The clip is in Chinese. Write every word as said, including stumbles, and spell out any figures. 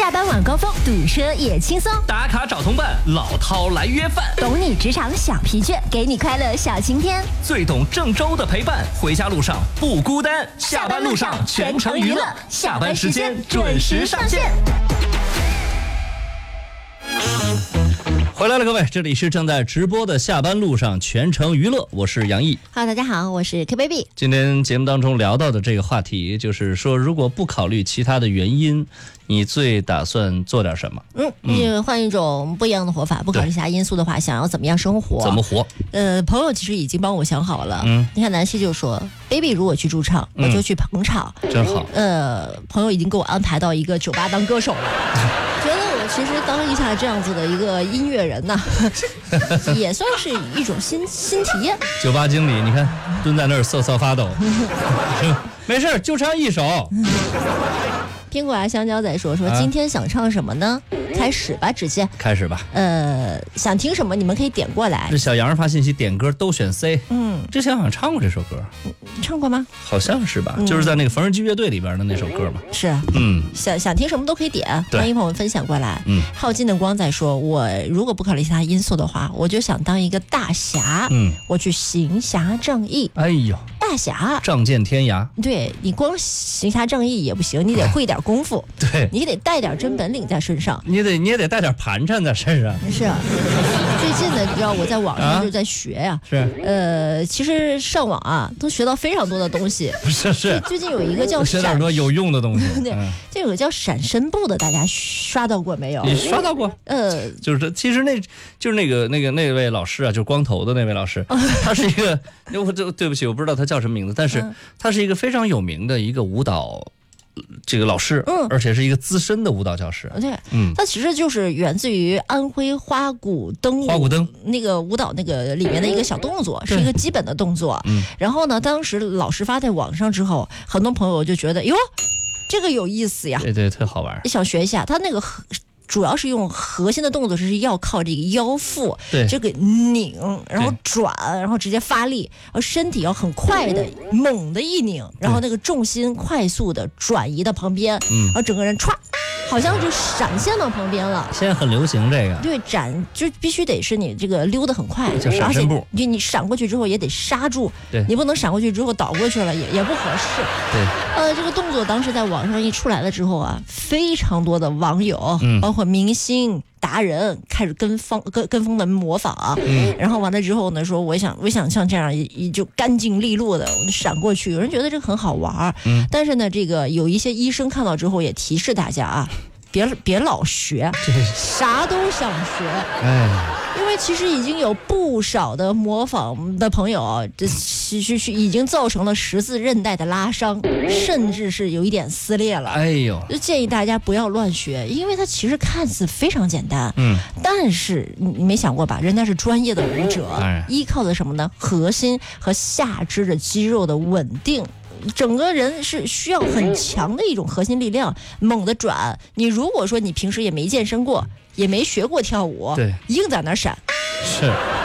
下班晚高峰堵车也轻松， 打卡找同伴，老饕来约饭， 懂你职场小疲倦，给你快乐小晴天， 最懂郑州的陪伴，回家路上不孤单，下班路上全程娱乐，下班时间准时上线。回来了，各位，这里是正在直播的下班路上全程娱乐，我是杨毅。 Hello， 大家好，我是 K baby。 今天节目当中聊到的这个话题，就是说，如果不考虑其他的原因，你最打算做点什么？ 嗯，你换一种不一样的活法，不考虑其他因素的话，想要怎么样生活？ 怎么活？ 呃，朋友其实已经帮我想好了。 嗯， 你看南希就说 ，baby 如果去驻唱，我就去捧场。 真好。 呃，朋友已经给我安排到一个酒吧当歌手了。觉得我其实当一下这样子的一个音乐人呢，也算是一种新新体验。 酒吧经理，你看蹲在那儿瑟瑟发抖，没事，就唱一首。 苹果啊，香蕉仔说说、啊、今天想唱什么呢？开始吧，直接开始吧。 呃，想听什么你们可以点过来。 这小杨发信息点歌都选 C。 嗯， 之前好像唱过这首歌。 你唱过吗？ 好像是吧， 嗯、 就是在那个缝纫机乐队里边的那首歌嘛。 是， 嗯， 想想听什么都可以点，欢迎朋友们分享过来。 嗯， 耗尽的光在说，我如果不考虑其他因素的话，我就想当一个大侠。 嗯， 我去行侠仗义。 哎呦， 大侠仗剑天涯。 对，你光行侠仗义也不行，你得会点功夫。 对， 你得带点真本领在身上， 你得你也得带点盘缠在身上。 是啊，最近呢，你知道我在网上就在学呀、啊， 是， 呃，其实上网啊，都学到非常多的东西。 不是是， 最近有一个叫学点多有用的东西。 对，这有个叫闪身步的，大家刷到过没有？ 你刷到过？ 呃， 就是其实那就是那个那个那位老师啊，就是光头的那位老师，他是一个，我这对不起，我不知道他叫什么名字，但是他是一个非常有名的一个舞蹈。这个老师， 嗯， 而且是一个资深的舞蹈教师。 对， 嗯， 他其实就是源自于安徽花鼓灯花鼓灯那个舞蹈那个里面的一个小动作，是一个基本的动作。 嗯， 然后呢，当时老师发在网上之后，很多朋友就觉得，哟，这个有意思呀， 对对，特好玩， 想学一下。他那个主要是用核心的动作是要靠这个腰腹， 对， 这个拧，然后转，然后直接发力，然后身体要很快的、猛的一拧，然后那个重心快速的转移到旁边， 嗯， 然后整个人歘，好像就闪现到旁边了。 现在很流行这个，对， 展就必须得是你这个溜得很快， 叫闪身步， 你你闪过去之后也得刹住， 对， 你不能闪过去之后倒过去了，也也不合适。 对， 呃，这个动作当时在网上一出来了之后啊，非常多的网友， 嗯， 包括明星达人开始跟风跟跟风的模仿， 嗯， 然后完了之后呢，说我想我想像这样一就干净利落的我就闪过去，有人觉得这个很好玩， 嗯， 但是呢，这个有一些医生看到之后也提示大家啊，别别老学，啥都想学， 哎。 因为其实已经有不少的模仿的朋友，这其实是已经造成了十字韧带的拉伤，甚至是有一点撕裂了。 哎呦， 就建议大家不要乱学，因为它其实看似非常简单， 嗯， 但是你没想过吧？人家是专业的舞者， 哎、 依靠的什么呢？核心和下肢的肌肉的稳定。整个人是需要很强的一种核心力量，猛地转。你如果说你平时也没健身过，也没学过跳舞， 对， 硬在那儿闪， 是。